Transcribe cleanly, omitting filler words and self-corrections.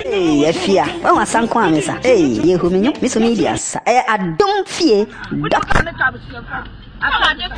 Hey, Fia, I want some quam, sir. Hey, you who me, Miss Media, sir. I don't fear.